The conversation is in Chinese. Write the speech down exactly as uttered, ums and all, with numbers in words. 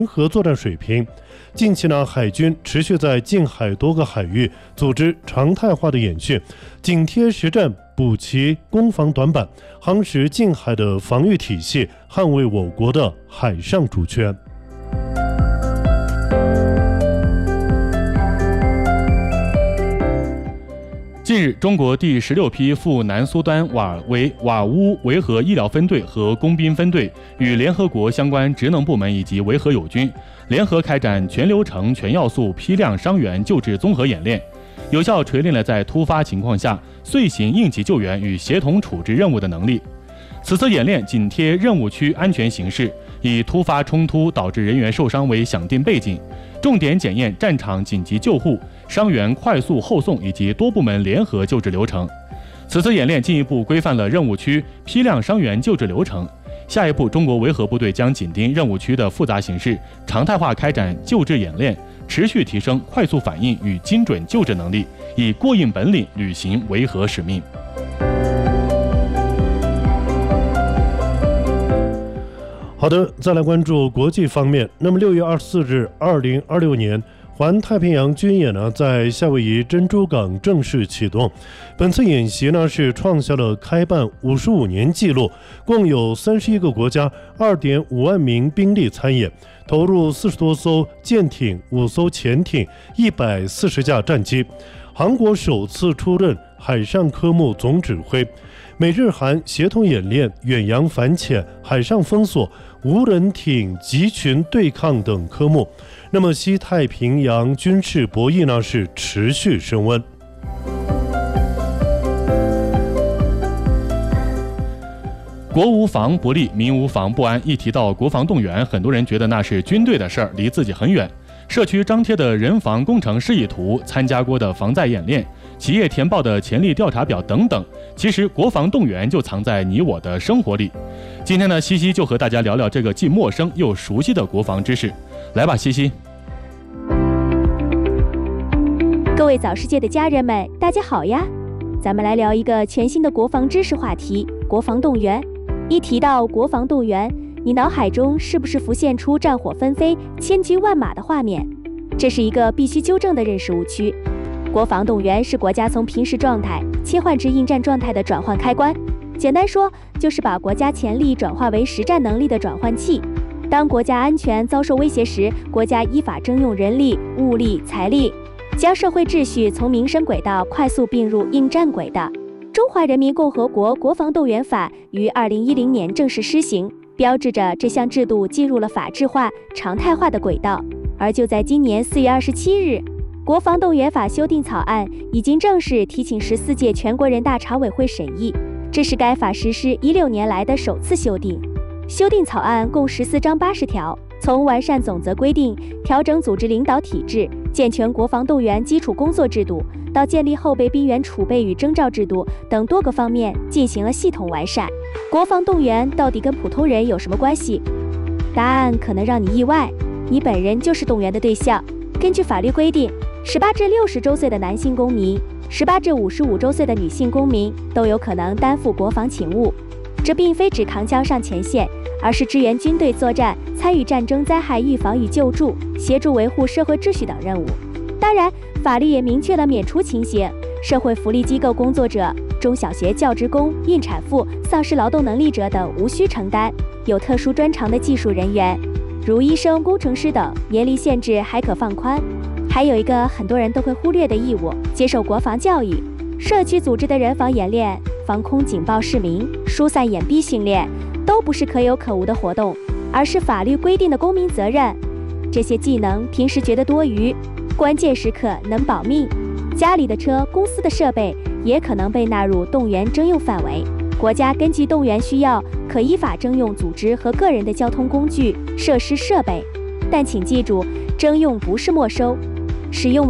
合作战水平。近期呢，海军持续在近海多个海域组织常态化的演训，紧贴实战补齐攻防短板，夯实近海的防御体系，捍卫我国的海上主权。 近日，中国第十六批赴南苏丹瓦维瓦乌维和医疗分队和工兵分队与联合国相关职能部门以及维和友军联合开展全流程、全要素批量伤员救治综合演练，有效锤炼了在突发情况下遂行应急救援与协同处置任务的能力。此次演练紧贴任务区安全形势，以突发冲突导致人员受伤为响定背景，重点检验战场紧急救护、伤员快速后送以及多部门联合救治流程。此次演练进一步规范了任务区批量伤员救治流程。下一步，中国维和部队将紧盯任务区的复杂形势，常态化开展救治演练，持续提升快速反应与精准救治能力，以过硬本领履行维和使命。 好的，再来关注国际方面。那么六月二十四日，二零二六年环太平洋军演呢，在夏威夷珍珠港正式启动。本次演习呢，是创下了开办五十五年纪录，共有三十一个国家二点五万名兵力参演，投入四十多艘舰艇、五艘潜艇、一百四十架战机。韩国首次出任海上科目总指挥。美日韩协同演练远洋反潜、海上封锁、无人艇集群对抗等科目。那么西太平洋军事博弈呢是持续升温。 国无防不立，民无防不安。一提到国防动员，很多人觉得那是军队的事儿，离自己很远。社区张贴的人防工程示意图、参加过的防灾演练、企业填报的潜力调查表等等，其实国防动员就藏在你我的生活里。今天呢，西西就和大家聊聊这个既陌生又熟悉的国防知识。来吧，西西。 各位早世界的家人们，大家好呀！咱们来聊一个全新的国防知识话题——国防动员。一提到国防动员，你脑海中是不是浮现出战火纷飞、千军万马的画面？这是一个必须纠正的认识误区。国防动员是国家从平时状态切换至应战状态的转换开关，简单说，就是把国家潜力转化为实战能力的转换器。当国家安全遭受威胁时，国家依法征用人力、物力、财力，将社会秩序从民生轨道快速并入应战轨道。中华人民共和国国防动员法于二零一零年正式施行，标志着这项制度进入了法制化、常态化的轨道。而就在今年四月二十七日，国防动员法修订草案已经正式提请十四届全国人大常委会审议，这是该法实施一六年来的首次修订。修订草案共十四章八十条，从完善总则规定、调整组织领导体制、健全国防动员基础工作制度，到建立后备兵员储备与征召制度等多个方面进行了系统完善。国防动员到底跟普通人有什么关系？答案可能让你意外，你本人就是动员的对象。根据法律规定，十八至六十周岁的男性公民、十八至五十五周岁的女性公民都有可能担负国防勤务。这并非指扛枪上前线，而是支援军队作战、参与战争灾害预防与救助、协助维护社会秩序等任务。当然，法律也明确了免除情形，社会福利机构工作者、中小学教职工、孕产妇、丧失劳动能力者等无需承担。有特殊专长的技术人员，如医生、工程师等，年龄限制还可放宽。还有一个很多人都会忽略的义务，接受国防教育。社区组织的人防演练、防空警报市民、疏散掩蔽训练，都不是可有可无的活动，而是法律规定的公民责任。这些技能平时觉得多余，关键时刻能保命。家里的车、公司的设备也可能被纳入动员征用范围。国家根据动员需要，可依法征用组织和个人的交通工具、设施、设备。但请记住，征用不是没收，使用